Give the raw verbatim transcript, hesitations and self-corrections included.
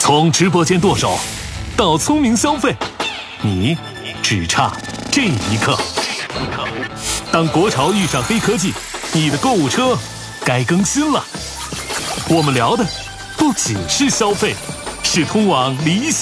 从直播间剁手到聪明消费，你只差这一刻。当国潮遇上黑科技，你的购物车该更新了。我们聊的不仅是消费，是通往理想